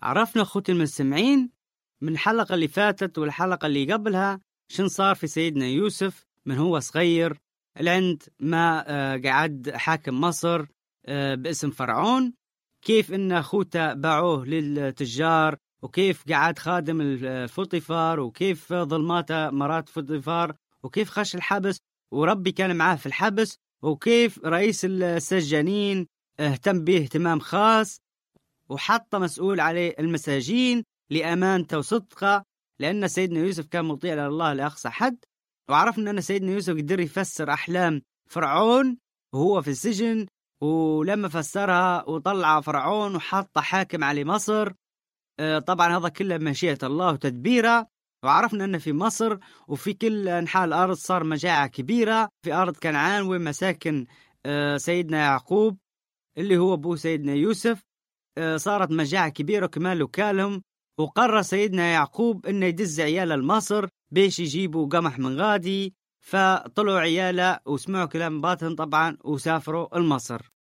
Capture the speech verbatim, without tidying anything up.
عرفنا أخوتي المستمعين من الحلقة اللي فاتت والحلقة اللي قبلها شن صار في سيدنا يوسف من هو صغير لعند ما قعد حاكم مصر باسم فرعون، كيف إن أخوته باعوه للتجار، وكيف قعد خادم الفطيفار، وكيف ظلماته مرات فطيفار، وكيف خش الحبس وربي كان معاه في الحبس، وكيف رئيس السجانين اهتم به اهتمام خاص وحط مسؤول عليه المساجين لأمانته وصدقه، لأن سيدنا يوسف كان مطيع لله لأقصى حد. وعرفنا أن سيدنا يوسف قدر يفسر أحلام فرعون وهو في السجن، ولما فسرها وطلع فرعون وحط حاكم على مصر. طبعا هذا كله مشيئة الله وتدبيره. وعرفنا أن في مصر وفي كل أنحاء الأرض صار مجاعة كبيرة في أرض كنعان ومساكن سيدنا يعقوب اللي هو أبو سيدنا يوسف، صارت مجاعة كبيرة وكمان وكالهم. وقرر سيدنا يعقوب إنه يدز عياله لمصر بيش يجيبوا قمح من غادي، فطلعوا عياله وسمعوا كلام باطن طبعا وسافروا لمصر.